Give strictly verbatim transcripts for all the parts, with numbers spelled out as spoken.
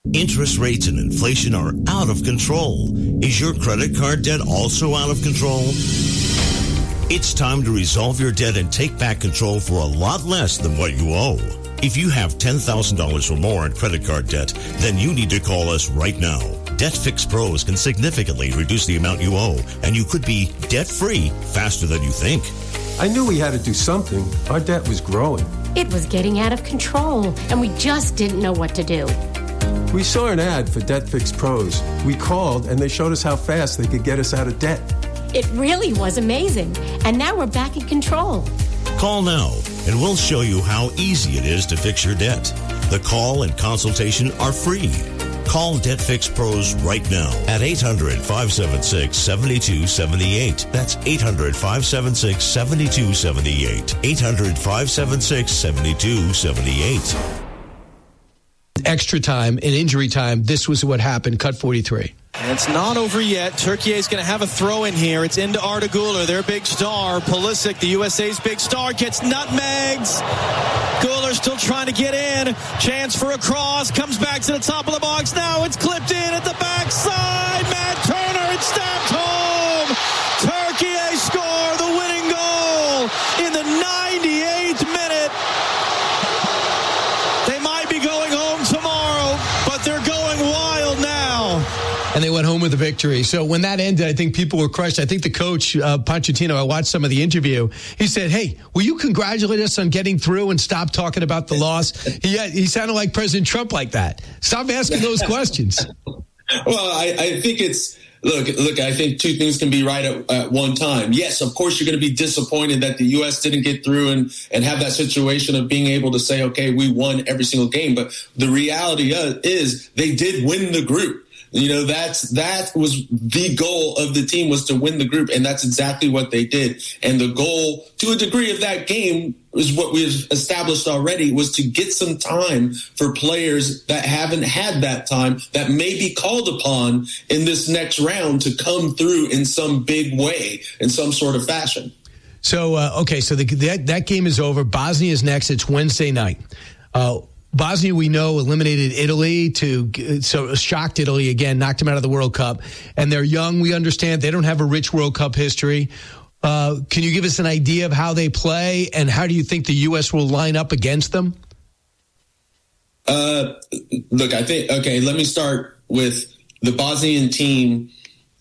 Interest rates and inflation are out of control. Is your credit card debt also out of control? It's time to resolve your debt and take back control for a lot less than what you owe. If you have ten thousand dollars or more in credit card debt, then you need to call us right now. Debt Fix Pros can significantly reduce the amount you owe, and you could be debt-free faster than you think. I knew we had to do something. Our debt was growing. It was getting out of control, and we just didn't know what to do. We saw an ad for Debt Fix Pros. We called, and they showed us how fast they could get us out of debt. It really was amazing, and now we're back in control. Call now, and we'll show you how easy it is to fix your debt. The call and consultation are free. Call Debt Fix Pros right now at eight hundred, five seven six, seven two seven eight. That's eight hundred, five seven six, seven two seven eight. eight hundred, five seven six, seven two seven eight. Extra time and injury time, this was what happened. Cut forty-three. And it's not over yet. Turkey is going to have a throw in here. It's into Arda Güler, their big star. Pulisic, the U S A's big star, gets nutmegs. Güler still trying to get in. Chance for a cross. Comes back to the top of the box. Now it's clipped in at the backside. Matt Turner, it's stabbed home. Turkey score the winning goal in the ninety-eighth minute. They might be going home tomorrow, but they're going wild now. And they went home with a victory. So when that ended, I think people were crushed. I think the coach, uh, Pochettino, I watched some of the interview. He said, hey, will you congratulate us on getting through and stop talking about the loss? He, he sounded like President Trump like that. Stop asking those questions. Well, I, I think it's, look, look, I think two things can be right at, at one time. Yes, of course, you're going to be disappointed that the U S didn't get through and, and have that situation of being able to say, okay, we won every single game. But the reality is they did win the group. You know, that's that was the goal of the team, was to win the group. And that's exactly what they did. And the goal, to a degree, of that game is what we've established already, was to get some time for players that haven't had that time, that may be called upon in this next round to come through in some big way, in some sort of fashion. So, uh, okay, so the, that, that game is over. Bosnia is next. It's Wednesday night. Uh, Bosnia, we know, eliminated Italy to so shocked Italy again, knocked them out of the World Cup. And they're young, we understand. They don't have a rich World Cup history. Uh, can you give us an idea of how they play, and how do you think the U S will line up against them? Uh, look, I think, okay, let me start with the Bosnian team.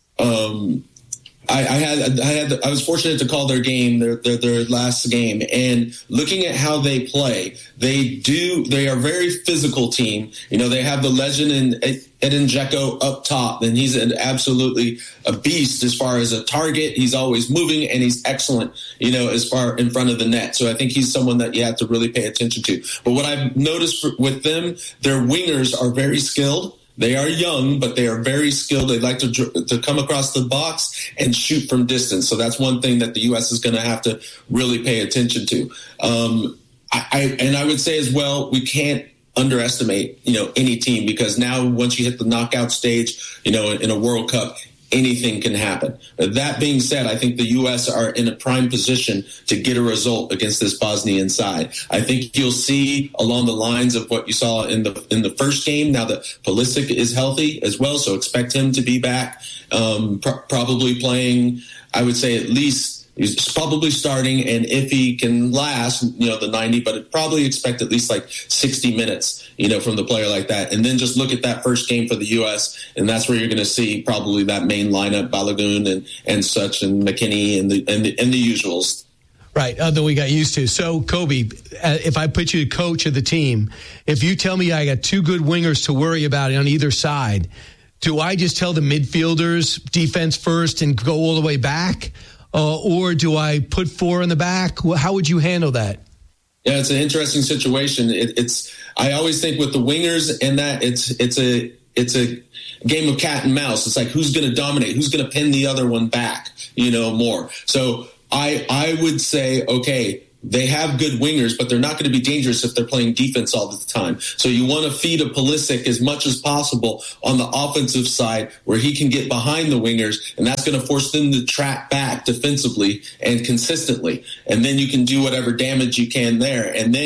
Um, I, I had, I had, I was fortunate to call their game, their, their, their last game, and looking at how they play, they do, they are a very physical team. You know, they have the legend in Edin Dzeko up top, and he's an absolutely a beast as far as a target. He's always moving, and he's excellent, you know, as far in front of the net. So I think he's someone that you have to really pay attention to. But what I've noticed for, with them, their wingers are very skilled. They are young, but they are very skilled. They like to to come across the box and shoot from distance. So that's one thing that the U S is going to have to really pay attention to. Um, I, I and I would say as well, we can't underestimate, you know, any team, because now once you hit the knockout stage, you know, in a World Cup, anything can happen. That being said, I think the U S are in a prime position to get a result against this Bosnian side. I think you'll see along the lines of what you saw in the in the first game. Now that Pulisic is healthy as well, so expect him to be back, um, pr- probably playing, I would say at least he's probably starting, and if he can last, you know, the ninety, but I'd probably expect at least like sixty minutes, you know, from the player like that. And then just look at that first game for the U S, and that's where you're going to see probably that main lineup, Balogun and, and such, and McKinney and the, and the, and the usuals. Right, uh, that we got used to. So, Kobe, uh, if I put you coach of the team, if you tell me I got two good wingers to worry about on either side, do I just tell the midfielders defense first and go all the way back? Uh, or do I put four in the back? How would you handle that? Yeah, it's an interesting situation. It, it's I always think with the wingers and that it's it's a it's a game of cat and mouse. It's like, who's going to dominate? Who's going to pin the other one back? You know, more. So I I would say, okay, they have good wingers, but they're not going to be dangerous if they're playing defense all the time. So you want to feed a Pulisic as much as possible on the offensive side, where he can get behind the wingers, and that's going to force them to track back defensively and consistently. And then you can do whatever damage you can there. And then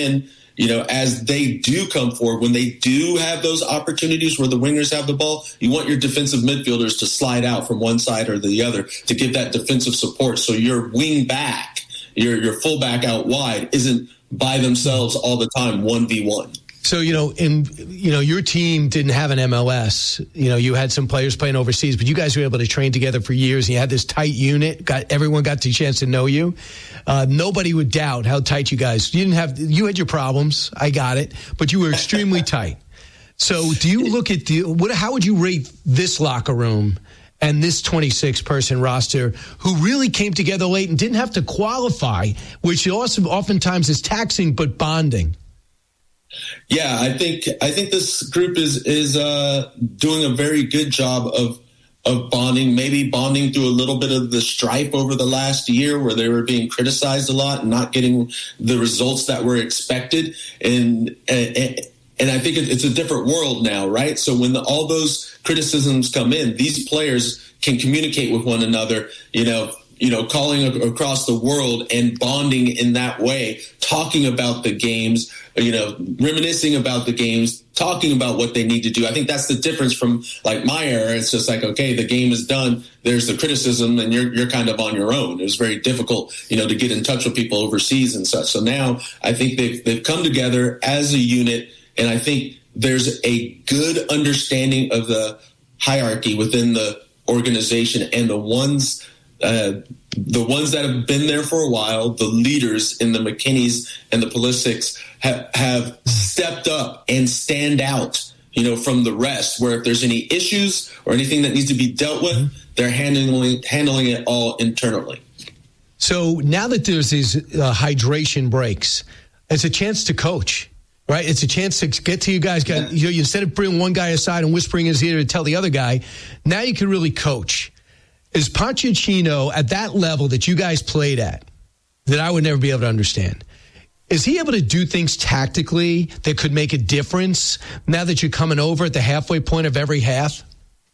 you know, as they do come forward, when they do have those opportunities where the wingers have the ball, you want your defensive midfielders to slide out from one side or the other to give that defensive support. So your wing back, your your fullback out wide isn't by themselves all the time, one v one. So, you know, in, you know, your team didn't have an M L S. You know, you had some players playing overseas, but you guys were able to train together for years. And you had this tight unit. Got everyone got the chance to know you. Uh, nobody would doubt how tight you guys. You didn't have. You had your problems. I got it, but you were extremely tight. So, do you look at the what? How would you rate this locker room and this twenty-six person roster who really came together late and didn't have to qualify, which also oftentimes is taxing but bonding? Yeah, I think I think this group is is uh, doing a very good job of of bonding, maybe bonding through a little bit of the strife over the last year where they were being criticized a lot and not getting the results that were expected. And and, and I think it's a different world now, right? So when the, all those criticisms come in, these players can communicate with one another, you know, you know, calling across the world and bonding in that way, talking about the games, you know, reminiscing about the games, talking about what they need to do. I think that's the difference from like my era. It's just like, okay, the game is done. There's the criticism and you're, you're kind of on your own. It was very difficult, you know, to get in touch with people overseas and such. So now I think they've, they've come together as a unit. And I think there's a good understanding of the hierarchy within the organization and the ones Uh, the ones that have been there for a while, the leaders in the McKinneys and the Pulisics have, have stepped up and stand out, you know, from the rest, where if there's any issues or anything that needs to be dealt with, they're handling, handling it all internally. So now that there's these uh, hydration breaks, it's a chance to coach. Right, it's a chance to get to you guys. Got, you know, instead of bringing one guy aside and whispering in his ear to tell the other guy, now you can really coach. Is Pochettino at that level that you guys played at, that I would never be able to understand? Is he able to do things tactically that could make a difference now that you're coming over at the halfway point of every half?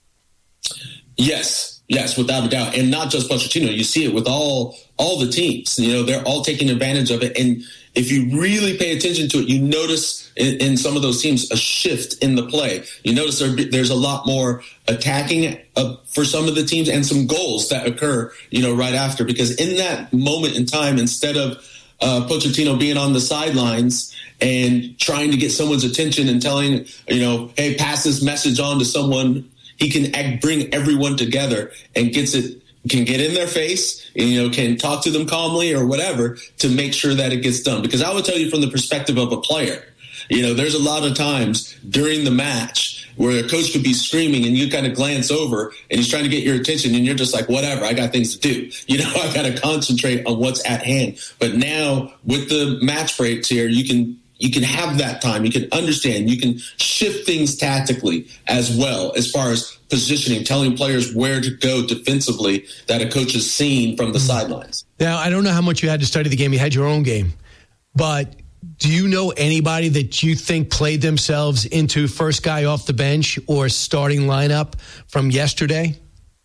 Yes, yes, without a doubt. And not just Pochettino. You see it with all all the teams. You know, they're all taking advantage of it. And if you really pay attention to it, you notice in, in some of those teams a shift in the play. You notice there, there's a lot more attacking uh, for some of the teams and some goals that occur, you know, right after. Because in that moment in time, instead of uh, Pochettino being on the sidelines and trying to get someone's attention and telling, you know, hey, pass this message on to someone, he can act, bring everyone together and gets it. Can get in their face, you know, can talk to them calmly or whatever to make sure that it gets done. Because I would tell you from the perspective of a player, you know, there's a lot of times during the match where a coach could be screaming and you kind of glance over and he's trying to get your attention and you're just like, whatever, I got things to do. You know, I got to concentrate on what's at hand. But now with the match breaks here, you can You can have that time. You can understand. You can shift things tactically as well as far as positioning, telling players where to go defensively that a coach has seen from the sidelines. Now, I don't know how much you had to study the game. You had your own game. But do you know anybody that you think played themselves into first guy off the bench or starting lineup from yesterday?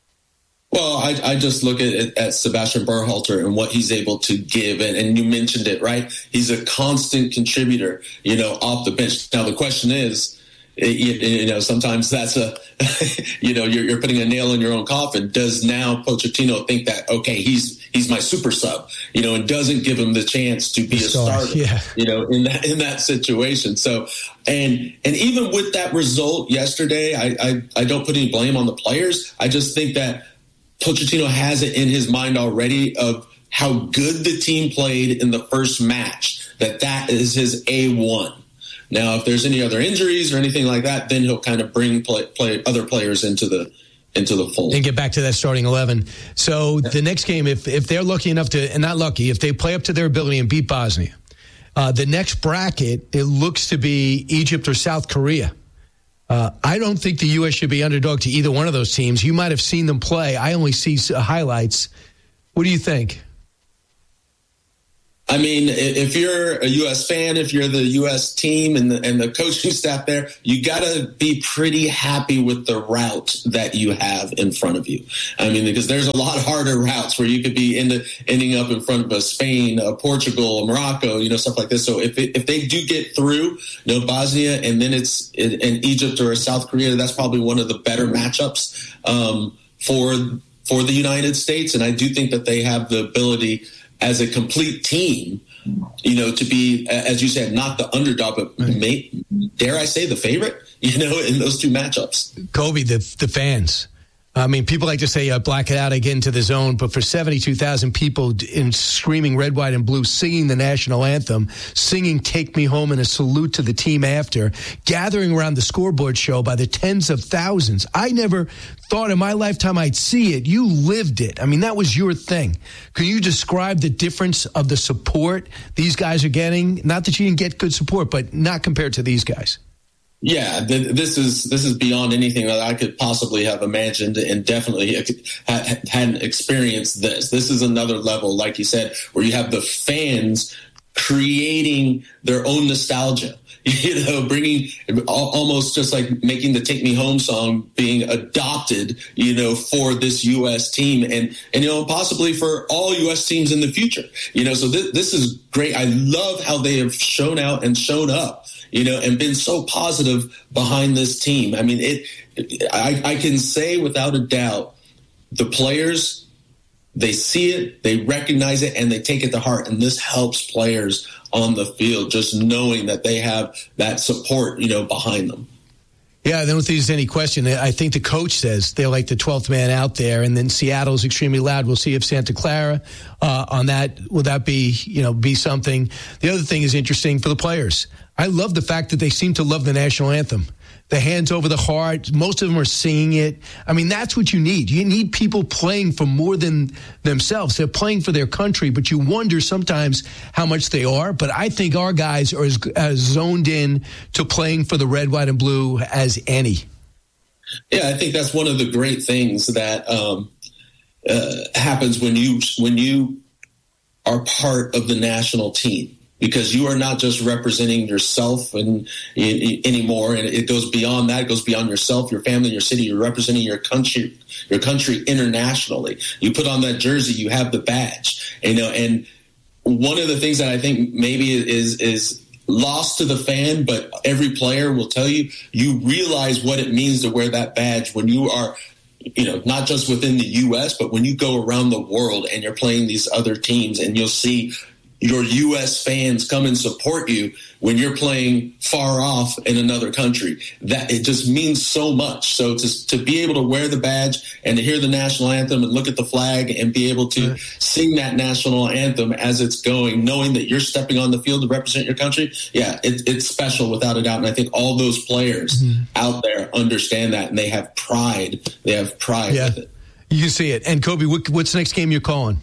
Well, I, I just look at, at Sebastian Berhalter and what he's able to give. And, and you mentioned it, right? He's a constant contributor, you know, off the bench. Now, the question is, you, you know, sometimes that's a, you know, you're, you're putting a nail in your own coffin. Does now Pochettino think that, okay, he's he's my super sub, you know, and doesn't give him the chance to be a starter, yeah. you know, in that in that situation. So, and and even with that result yesterday, I, I, I don't put any blame on the players. I just think that Pochettino has it in his mind already of how good the team played in the first match, that that is his A one. Now, if there's any other injuries or anything like that, then he'll kind of bring play, play other players into the into the fold. And get back to that starting eleven. So yeah. The next game, if if they're lucky enough to, and not lucky, if they play up to their ability and beat Bosnia, uh, the next bracket, it looks to be Egypt or South Korea. Uh, I don't think the U S should be underdog to either one of those teams. You might have seen them play. I only see highlights. What do you think? I mean, if you're a U S fan, if you're the U S team and the, and the coaching staff there, you got to be pretty happy with the route that you have in front of you. I mean, because there's a lot harder routes where you could be into, ending up in front of a Spain, a Portugal, a Morocco, you know, stuff like this. So if it, if they do get through, you know, Bosnia and then it's in, in Egypt or South Korea, that's probably one of the better matchups um, for for the United States. And I do think that they have the ability as a complete team, you know, to be, as you said, not the underdog, but may, dare I say the favorite, you know, in those two matchups. Kobe, the the fans. I mean, people like to say, uh, black it out, I get into the zone, but for seventy-two thousand people in screaming red, white, and blue, singing the national anthem, singing Take Me Home and a salute to the team after, gathering around the scoreboard show by the tens of thousands. I never thought in my lifetime I'd see it. You lived it. I mean, that was your thing. Can you describe the difference of the support these guys are getting? Not that you didn't get good support, but not compared to these guys. Yeah, th- this is this is beyond anything that I could possibly have imagined, and definitely ha- hadn't experienced this. This is another level, like you said, where you have the fans creating their own nostalgia. You know, bringing almost just like making the "Take Me Home" song being adopted, you know, for this U S team, and and you know, possibly for all U S teams in the future. You know, so th- this is great. I love how they have shown out and shown up, you know, and been so positive behind this team. I mean, it. I, I can say without a doubt, the players, they see it, they recognize it, and they take it to heart. And this helps players on the field, just knowing that they have that support, you know, behind them. Yeah, I don't think there's any question. I think the coach says they're like the twelfth man out there, and then Seattle's extremely loud. We'll see if Santa Clara uh, on that, will that be, you know, be something. The other thing is interesting for the players. I love the fact that they seem to love the national anthem. The hands over the heart. Most of them are singing it. I mean, that's what you need. You need people playing for more than themselves. They're playing for their country, but you wonder sometimes how much they are. But I think our guys are as, as zoned in to playing for the red, white, and blue as any. Yeah, I think that's one of the great things that um, uh, happens when you when you are part of the national team. Because you are not just representing yourself and, and anymore, and it goes beyond that. It goes beyond yourself, your family, your city. You're representing your country, your country internationally. You put on that jersey, you have the badge, you know. And one of the things that I think maybe is is lost to the fan, but every player will tell you, you realize what it means to wear that badge when you are, you know, not just within the U S, but when you go around the world and you're playing these other teams, and you'll see your U S fans come and support you when you're playing far off in another country. That it just means so much. So to to be able to wear the badge and to hear the national anthem and look at the flag and be able to sing that national anthem as it's going, knowing that you're stepping on the field to represent your country, yeah, it, it's special without a doubt. And I think all those players mm-hmm. out there understand that, and they have pride. They have pride yeah. with it. You can see it. And Kobe, what, what's the next game you're calling?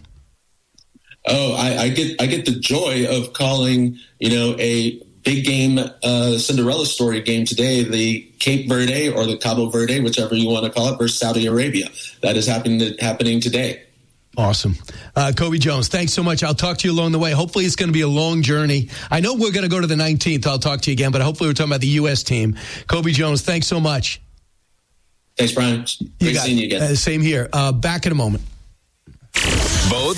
Oh, I, I get I get the joy of calling, you know, a big game, uh, Cinderella story game today, the Cape Verde or the Cabo Verde, whichever you want to call it, versus Saudi Arabia. That is happening happening today. Awesome. Uh, Kobe Jones, thanks so much. I'll talk to you along the way. Hopefully it's going to be a long journey. I know we're going to go to the nineteenth. I'll talk to you again, but hopefully we're talking about the U S team. Kobe Jones, thanks so much. Thanks, Brian. Great seeing you again. Uh, same here. Uh, back in a moment. Both